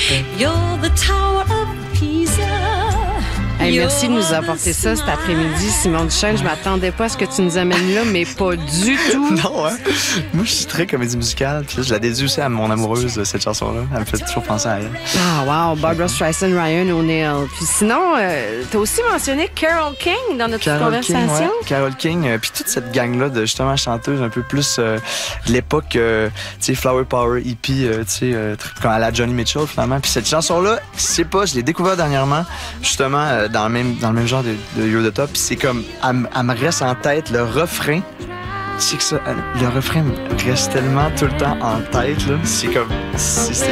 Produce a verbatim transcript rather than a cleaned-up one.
parfait. You're the tower of Pisa. Hey, merci de nous apporter ça cet après-midi, Simon Duchesne. Je m'attendais pas à ce que tu nous amènes là, mais pas du tout. Non, hein? Moi, je suis très comédie musicale. Puis là, je la dédie aussi à mon amoureuse, cette chanson-là. Elle me fait toujours penser à elle. Ah, wow. Barbra Streisand, Ryan O'Neal. Puis sinon, euh, t'as aussi mentionné Carole King dans notre Carole conversation. King, ouais. Carole King, euh, puis toute cette gang-là de justement chanteuses un peu plus euh, de l'époque, euh, tu sais, Flower Power, hippie, euh, tu sais, euh, comme à la Johnny Mitchell, finalement. Puis cette chanson-là, je sais pas, je l'ai découvert dernièrement, justement, euh, dans, le même, dans le même genre de, de You're the Top. Puis c'est comme, elle, elle me reste en tête le refrain. Tu sais que ça, le refrain me reste tellement tout le temps en tête, là. C'est comme, c'est, c'est